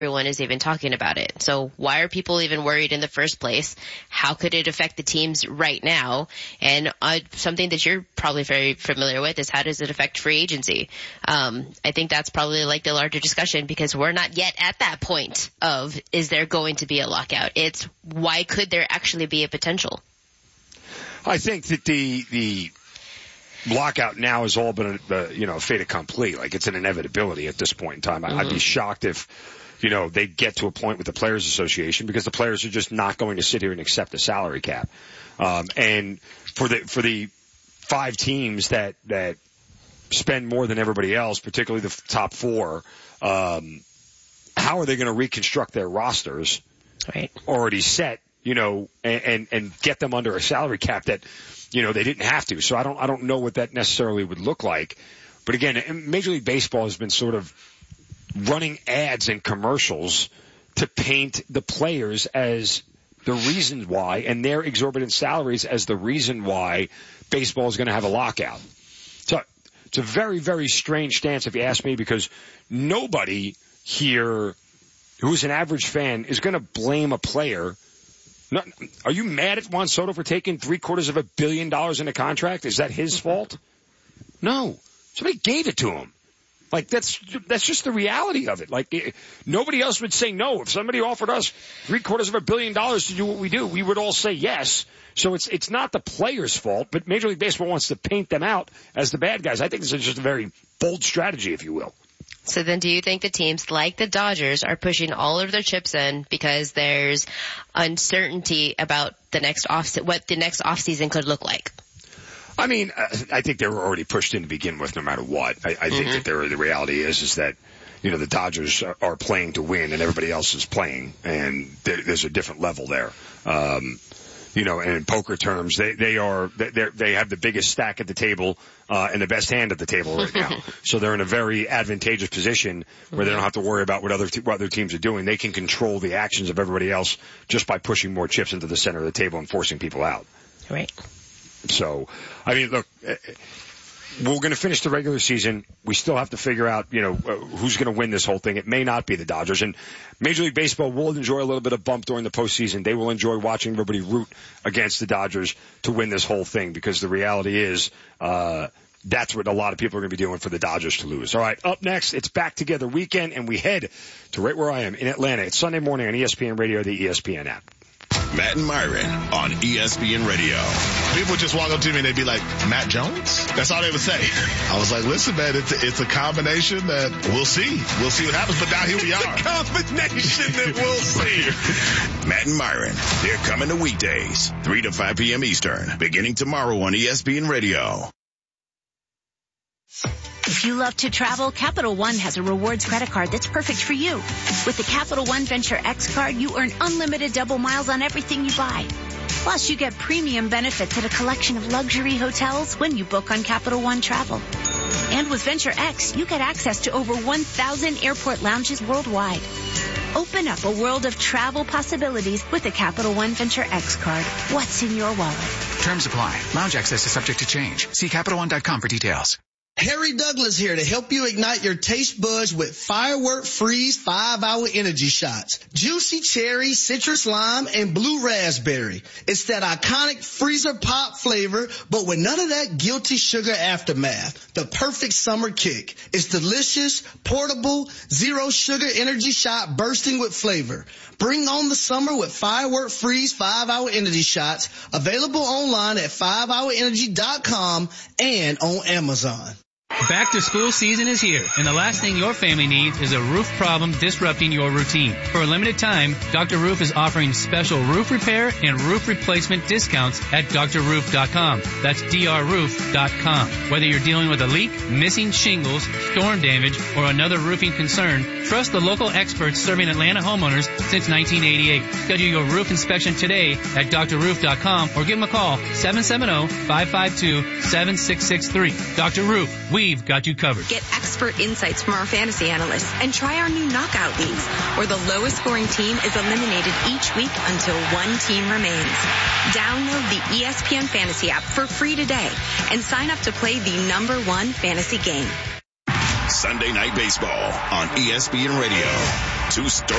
everyone is even talking about it. So why are people even worried in the first place? How could it affect the teams right now? And something that you're probably very familiar with is how does it affect free agency? I think that's probably like the larger discussion because we're not yet at that point of is there going to be a lockout? It's why could there actually be a potential? I think that the lockout now has all been a fait accompli. Like it's an inevitability at this point in time. I'd be shocked if they get to a point with the Players Association because the players are just not going to sit here and accept a salary cap. And for the 5 teams that spend more than everybody else, particularly the top 4, how are they going to reconstruct their rosters already set, and get them under a salary cap that, they didn't have to. So I don't know what that necessarily would look like. But again, Major League Baseball has been sort of running ads and commercials to paint the players as the reason why and their exorbitant salaries as the reason why baseball is going to have a lockout. So it's a very, very strange stance if you ask me because nobody here who's an average fan is going to blame a player. Are you mad at Juan Soto for taking $750 million in a contract? Is that his fault? No. Somebody gave it to him. Like, that's just the reality of it. Like, nobody else would say no. If somebody offered us $750 million to do what we do, we would all say yes. So it's not the players' fault, but Major League Baseball wants to paint them out as the bad guys. I think this is just a very bold strategy, if you will. So then do you think the teams like the Dodgers are pushing all of their chips in because there's uncertainty about what the next offseason could look like? I mean, I think they were already pushed in to begin with no matter what. I think that the reality is that, the Dodgers are playing to win and everybody else is playing, and there's a different level there. And in poker terms, they have the biggest stack at the table, and the best hand at the table right now. So they're in a very advantageous position where they don't have to worry about what other teams are doing. They can control the actions of everybody else just by pushing more chips into the center of the table and forcing people out. Right. So, I mean, look, we're going to finish the regular season. We still have to figure out, who's going to win this whole thing. It may not be the Dodgers. And Major League Baseball will enjoy a little bit of bump during the postseason. They will enjoy watching everybody root against the Dodgers to win this whole thing because the reality is that's what a lot of people are going to be doing for the Dodgers to lose. All right, up next, it's Back Together Weekend, and we head to right where I am in Atlanta. It's Sunday morning on ESPN Radio, the ESPN app. Matt and Myron on ESPN Radio. People just walk up to me and they'd be like, Matt Jones? That's all they would say. I was like, listen, man, it's a combination that we'll see. We'll see what happens, but now here we are. It's a combination that we'll see. Matt and Myron, they're coming to weekdays, 3 to 5 p.m. Eastern, beginning tomorrow on ESPN Radio. If you love to travel, Capital One has a rewards credit card that's perfect for you. With the Capital One Venture X card, you earn unlimited double miles on everything you buy. Plus, you get premium benefits at a collection of luxury hotels when you book on Capital One Travel. And with Venture X, you get access to over 1,000 airport lounges worldwide. Open up a world of travel possibilities with the Capital One Venture X card. What's in your wallet? Terms apply. Lounge access is subject to change. See CapitalOne.com for details. Harry Douglas here to help you ignite your taste buds with Firework Freeze 5-Hour Energy Shots. Juicy cherry, citrus lime, and blue raspberry. It's that iconic freezer pop flavor, but with none of that guilty sugar aftermath. The perfect summer kick. It's delicious, portable, zero sugar energy shot bursting with flavor. Bring on the summer with Firework Freeze 5-Hour Energy Shots. Available online at 5hourenergy.com and on Amazon. Back to school season is here, and the last thing your family needs is a roof problem disrupting your routine. For a limited time, Dr. Roof is offering special roof repair and roof replacement discounts at drroof.com. That's drroof.com. Whether you're dealing with a leak, missing shingles, storm damage, or another roofing concern, trust the local experts serving Atlanta homeowners since 1988. Schedule your roof inspection today at drroof.com or give them a call, 770-552-7663. Dr. Roof, we've got you covered. Get expert insights from our fantasy analysts and try our new knockout leagues, where the lowest scoring team is eliminated each week until one team remains. Download the ESPN Fantasy app for free today and sign up to play the #1 fantasy game. Sunday Night Baseball on ESPN Radio. Two